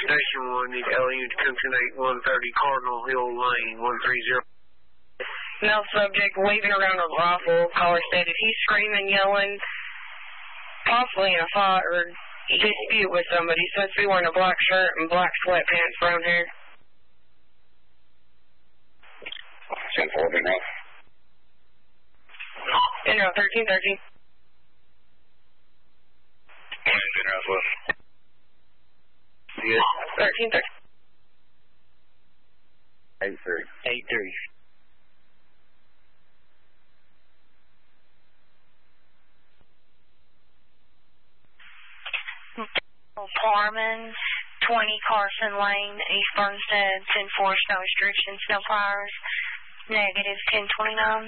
Station 1, you got unit to come to 130 Cardinal Hill Lane, 130. Male subject waving around a rifle. Caller stated he's screaming, yelling, possibly in a fight or dispute with somebody. He's supposed to be wearing a black shirt and black sweatpants, brown hair. 10-4, big mouth. General 1313. General as well. Yes. 1313. 8-3. 8-3. Parman, 20 Carson Lane, East Burnstead, 10-4, no restrictions, no fires, negative 1029.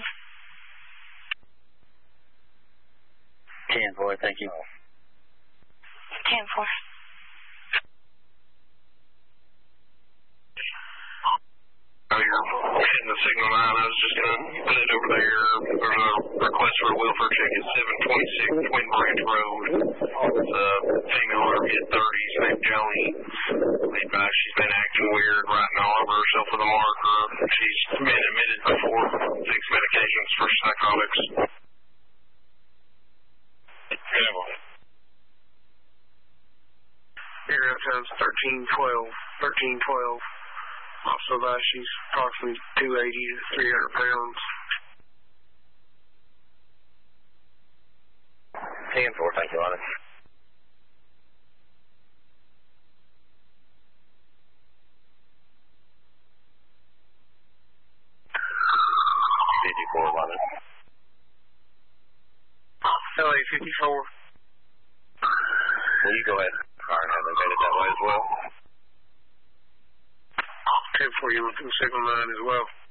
10-4, thank you. 10-4. You're hitting the signal 9. I was just going to put it over there. There's a request for a welfare check at 726 Twin Branch Road. It's a female in her mid-30s named Joni. She's been acting weird, writing all over herself with a marker. She's been admitted before 6 medications for psychotics. Here times 1312. 1312. Also, she's approximately 280 to 300 pounds. 10-4, thank you, Lonnie. LA 54. Will you go ahead and have them headed that way as well? 10-4, you want from signal 9 as well.